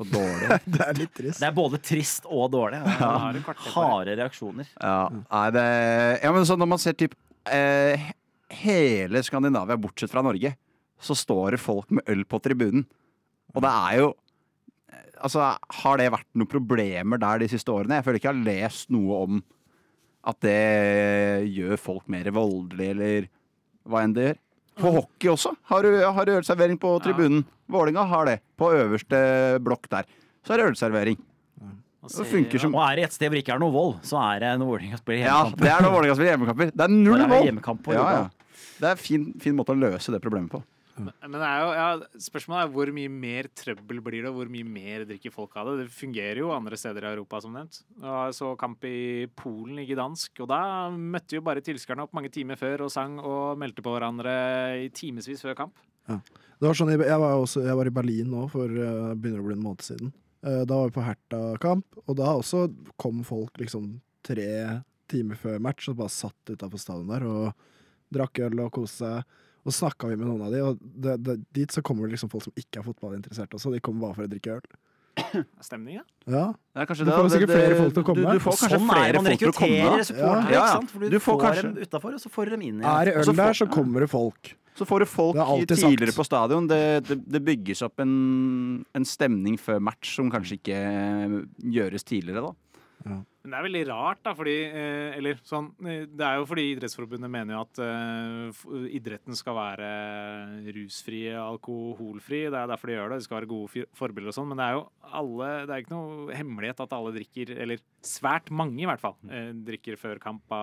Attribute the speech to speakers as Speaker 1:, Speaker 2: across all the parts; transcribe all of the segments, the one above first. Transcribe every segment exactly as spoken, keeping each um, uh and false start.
Speaker 1: og dårlig.
Speaker 2: Det er litt trist.
Speaker 3: Det er både trist og dårlig. Ja. Harde reaksjoner.
Speaker 1: Ja, nei, det, ja, men så når man ser typ eh, hele Skandinavia bortsett fra Norge, så står det folk med øl på tribunen. Og det er jo altså, har det vært noen problemer der de siste årene? Jeg føler ikke jeg har lest noe om at det gjør folk mer voldelige, eller hva enn det gjør. På hockey også har du, har du ølservering på tribunen. Ja. Vålinga har det, på øverste blokk der. Så er det ølservering. Det funker som...
Speaker 3: Og er det et sted hvor det ikke er noe vold, så er det noe Vålinga spiller hjemmekamper.
Speaker 1: Ja, det er noe Vålinga spiller hjemmekamper. Det er null vold.
Speaker 3: Hjemmekamp på
Speaker 1: ja, ja. Det er en fin, fin måte å løse det problemet på.
Speaker 4: Men, men det er jo, ja, spørsmålet er hvor mye mer trøbbel blir det, og hvor mye mer drikker folk av det. Det fungerer jo andre steder i Europa, som nevnt. Jeg så kamp i Polen i Gdansk, og da møtte jo bare tilskuerne opp mange timer før og sang og meldte på hverandre i timesvis før kamp.
Speaker 2: Ja. Det var sånn, jeg var, også, jeg var i Berlin nå for uh, begynner å bli en måned siden. Uh, da var vi på Hertha-kamp, og da også kom folk liksom tre timer før match og bare satt utenfor stadion der og drakk øl og koste seg. Og snakket vi med noen av de, og det, det, dit så kommer det liksom folk som ikke er fotballinteressert også. De kommer bare for å drikke øl.
Speaker 4: Stemning, ja.
Speaker 2: Ja.
Speaker 1: Det er kanskje
Speaker 2: du
Speaker 1: det,
Speaker 2: får sikkert
Speaker 1: det,
Speaker 2: flere folk til å komme.
Speaker 1: Du, du får kanskje
Speaker 3: sånn
Speaker 1: flere
Speaker 3: man
Speaker 1: folk til å komme.
Speaker 3: Man rekrutterer supportere,
Speaker 1: ja.
Speaker 3: ikke sant? For du,
Speaker 1: du får,
Speaker 3: får
Speaker 1: kanskje...
Speaker 3: dem utenfor, og så får du dem inn igjen.
Speaker 2: Er det øl
Speaker 1: får...
Speaker 2: der, så kommer det folk.
Speaker 1: Så får du folk tidligere
Speaker 2: sagt.
Speaker 1: på stadion. Det, det, det bygges opp en, en stemning før match som kanskje ikke gjøres tidligere da.
Speaker 2: Ja.
Speaker 4: Men det er veldig rart da, fordi, eh, eller sånn, det er jo fordi Idrettsforbundet mener jo at eh, idretten skal være rusfri, alkoholfri, det er derfor de gjør det, det skal være gode forbilder og sånn, men det er jo alle, det er ikke noe hemmelighet at alle drikker, eller svært mange i hvert fall, eh, drikker før kamp,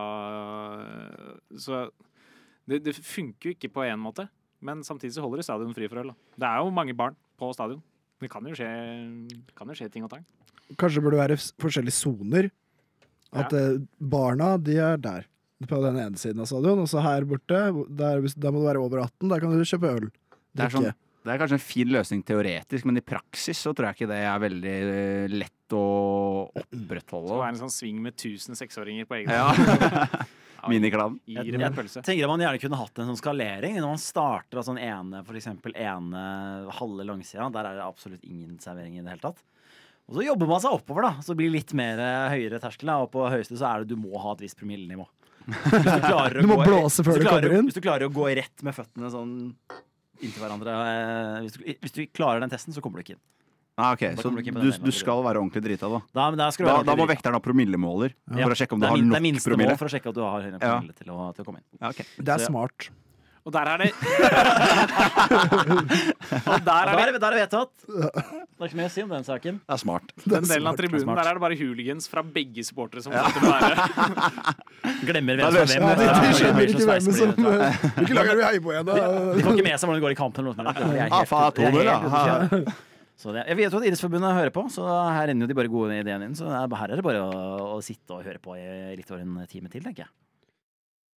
Speaker 4: uh, så det, det funker jo ikke på en måte, men samtidig så holder det stadion fri for øl da. Det er jo mange barn på stadion, det kan jo skje, kan jo skje ting og tang.
Speaker 2: Kanskje det burde være forskjellige zoner. At ja. barna, de er der. På den ene siden av stadion. Og så her borte, der, der må du være over atten. Der kan du kjøpe øl.
Speaker 1: Det er, sånn, det er kanskje en fin løsning teoretisk, men i praksis så tror jeg ikke det er veldig lett å opprettholde.
Speaker 4: Så det er en sånn sving med tusen seksåringer på egen
Speaker 1: ja. Miniklan.
Speaker 3: Jeg, jeg, jeg tenker at man gjerne kunne hatt en sånn skalering. Når man starter av sånn ene, for eksempel ene halve langsida, der er det absolutt ingen servering i det hele tatt. Og så jobber man seg oppover da, så blir det litt mer høyere terskel da, og på høyeste så er det du må ha et visst promillenivå.
Speaker 2: Du, du må gå, blåse før du kommer inn.
Speaker 3: Hvis du klarer å gå rett med føttene sånn inntil hverandre, hvis du, hvis du klarer den testen, så kommer du ikke inn.
Speaker 1: Ah, ok, så du, du, du skal være ordentlig drita da.
Speaker 3: Da, da,
Speaker 1: da, da må vekteren ha promillemåler ja. for å sjekke om du har nok promille. Det er minste mål
Speaker 3: for å sjekke at du har høyere promille ja. til, å, til å komme inn.
Speaker 1: Ja, okay.
Speaker 2: Det er
Speaker 3: så,
Speaker 2: smart.
Speaker 4: Og der er det Og der er det
Speaker 3: Der er det vedtatt. Det er ikke mye å si om den saken.
Speaker 1: Det er smart.
Speaker 4: Den delen av tribunen, der er det bare hooligans fra begge supportere som ja. være.
Speaker 3: Glemmer hvem som er hvem.
Speaker 2: Ja, de, de skjønner ikke hvem som hvilke lag er vi heier på igjen da?
Speaker 3: De får ikke med seg hvordan det går i kampen.
Speaker 1: Ah, faen, to null da.
Speaker 3: Så det, jeg vet jo at Idrettsforbundet hører på, så her ender jo de bare gode ideene inn. Så her er det bare å, å sitte og høre på i litt over en time til, tenker jeg.